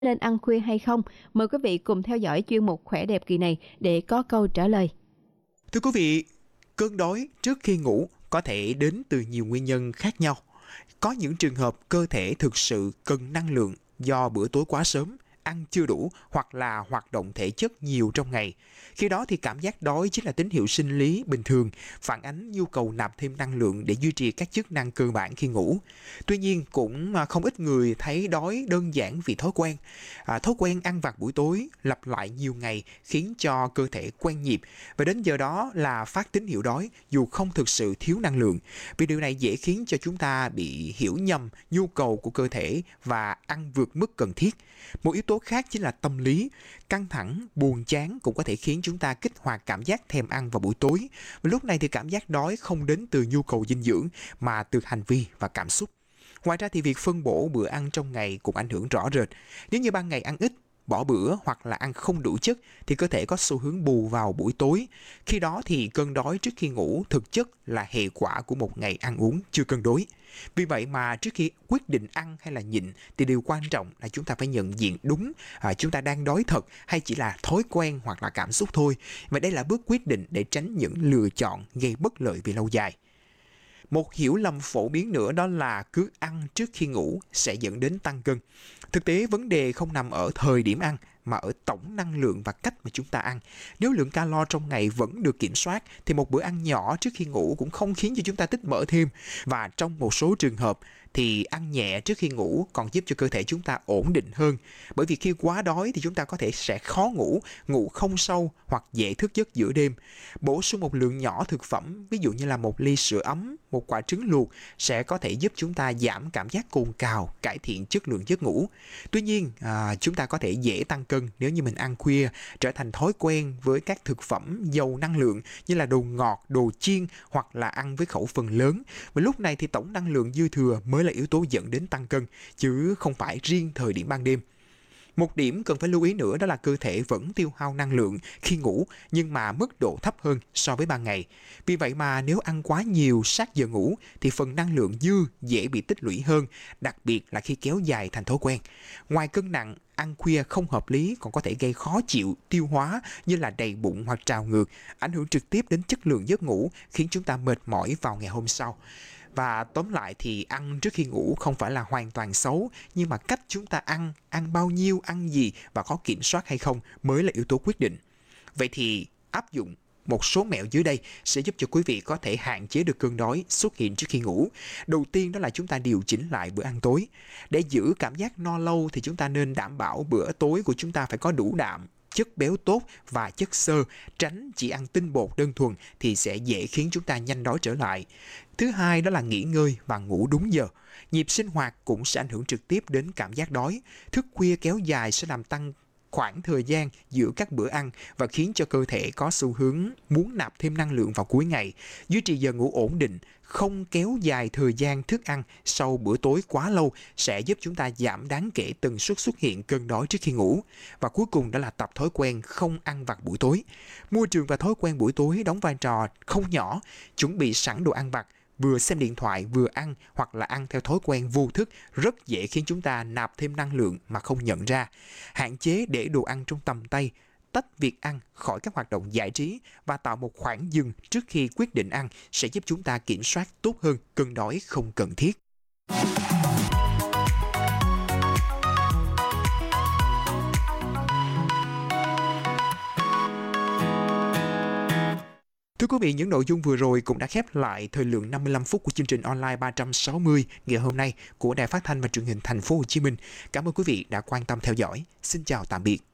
Nên ăn khuya hay không? Mời quý vị cùng theo dõi chuyên mục Khỏe đẹp kỳ này để có câu trả lời. Thưa quý vị, cơn đói trước khi ngủ có thể đến từ nhiều nguyên nhân khác nhau. Có những trường hợp cơ thể thực sự cần năng lượng do bữa tối quá sớm, ăn chưa đủ hoặc là hoạt động thể chất nhiều trong ngày. Khi đó thì cảm giác đói chính là tín hiệu sinh lý bình thường, phản ánh nhu cầu nạp thêm năng lượng để duy trì các chức năng cơ bản khi ngủ. Tuy nhiên cũng không ít người thấy đói đơn giản vì thói quen. Thói quen ăn vặt buổi tối lặp lại nhiều ngày khiến cho cơ thể quen nhịp và đến giờ đó là phát tín hiệu đói dù không thực sự thiếu năng lượng. Vì điều này dễ khiến cho chúng ta bị hiểu nhầm nhu cầu của cơ thể và ăn vượt mức cần thiết. Một yếu tố khác chính là tâm lý. Căng thẳng, buồn chán cũng có thể khiến chúng ta kích hoạt cảm giác thèm ăn vào buổi tối. Và lúc này thì cảm giác đói không đến từ nhu cầu dinh dưỡng mà từ hành vi và cảm xúc. Ngoài ra thì việc phân bổ bữa ăn trong ngày cũng ảnh hưởng rõ rệt. Nếu như ban ngày ăn ít, bỏ bữa hoặc là ăn không đủ chất thì cơ thể có xu hướng bù vào buổi tối. Khi đó thì cơn đói trước khi ngủ thực chất là hệ quả của một ngày ăn uống chưa cân đối. Vì vậy mà trước khi quyết định ăn hay là nhịn thì điều quan trọng là chúng ta phải nhận diện đúng chúng ta đang đói thật hay chỉ là thói quen hoặc là cảm xúc thôi. Và đây là bước quyết định để tránh những lựa chọn gây bất lợi về lâu dài. Một hiểu lầm phổ biến nữa đó là cứ ăn trước khi ngủ sẽ dẫn đến tăng cân. Thực tế vấn đề không nằm ở thời điểm ăn mà ở tổng năng lượng và cách mà chúng ta ăn. Nếu lượng calo trong ngày vẫn được kiểm soát thì một bữa ăn nhỏ trước khi ngủ cũng không khiến cho chúng ta tích mỡ thêm. Và trong một số trường hợp thì ăn nhẹ trước khi ngủ còn giúp cho cơ thể chúng ta ổn định hơn. Bởi vì khi quá đói thì chúng ta có thể sẽ khó ngủ, ngủ không sâu hoặc dễ thức giấc giữa đêm. Bổ sung một lượng nhỏ thực phẩm, ví dụ như là một ly sữa ấm, một quả trứng luộc sẽ có thể giúp chúng ta giảm cảm giác cồn cào, cải thiện chất lượng giấc ngủ. Tuy nhiên, chúng ta có thể dễ tăng cân nếu như mình ăn khuya, trở thành thói quen với các thực phẩm giàu năng lượng như là đồ ngọt, đồ chiên hoặc là ăn với khẩu phần lớn. Và lúc này thì tổng năng lượng dư thừa mới là yếu tố dẫn đến tăng cân, chứ không phải riêng thời điểm ban đêm. Một điểm cần phải lưu ý nữa đó là cơ thể vẫn tiêu hao năng lượng khi ngủ nhưng mà mức độ thấp hơn so với ban ngày. Vì vậy mà nếu ăn quá nhiều sát giờ ngủ thì phần năng lượng dư dễ bị tích lũy hơn, đặc biệt là khi kéo dài thành thói quen. Ngoài cân nặng, ăn khuya không hợp lý còn có thể gây khó chịu, tiêu hóa như là đầy bụng hoặc trào ngược, ảnh hưởng trực tiếp đến chất lượng giấc ngủ, khiến chúng ta mệt mỏi vào ngày hôm sau. Và tóm lại thì ăn trước khi ngủ không phải là hoàn toàn xấu, nhưng mà cách chúng ta ăn bao nhiêu, ăn gì và có kiểm soát hay không mới là yếu tố quyết định. Vậy thì áp dụng một số mẹo dưới đây sẽ giúp cho quý vị có thể hạn chế được cơn đói xuất hiện trước khi ngủ. Đầu tiên đó là chúng ta điều chỉnh lại bữa ăn tối. Để giữ cảm giác no lâu thì chúng ta nên đảm bảo bữa tối của chúng ta phải có đủ đạm, chất béo tốt và chất xơ, tránh chỉ ăn tinh bột đơn thuần thì sẽ dễ khiến chúng ta nhanh đói trở lại. Thứ hai đó là nghỉ ngơi và ngủ đúng giờ. Nhịp sinh hoạt cũng sẽ ảnh hưởng trực tiếp đến cảm giác đói. Thức khuya kéo dài sẽ làm tăng khoảng thời gian giữa các bữa ăn và khiến cho cơ thể có xu hướng muốn nạp thêm năng lượng vào cuối ngày. Duy trì giờ ngủ ổn định, không kéo dài thời gian thức ăn sau bữa tối quá lâu sẽ giúp chúng ta giảm đáng kể tần suất xuất hiện cơn đói trước khi ngủ. Và cuối cùng đó là tập thói quen không ăn vặt buổi tối. Môi trường và thói quen buổi tối đóng vai trò không nhỏ. Chuẩn bị sẵn đồ ăn vặt, vừa xem điện thoại vừa ăn hoặc là ăn theo thói quen vô thức rất dễ khiến chúng ta nạp thêm năng lượng mà không nhận ra. Hạn chế để đồ ăn trong tầm tay, tách việc ăn khỏi các hoạt động giải trí và tạo một khoảng dừng trước khi quyết định ăn sẽ giúp chúng ta kiểm soát tốt hơn cơn đói không cần thiết. Thưa quý vị, những nội dung vừa rồi cũng đã khép lại thời lượng 55 phút của chương trình online 360 ngày hôm nay của Đài Phát thanh và Truyền hình Thành phố Hồ Chí Minh. Cảm ơn quý vị đã quan tâm theo dõi. Xin chào tạm biệt.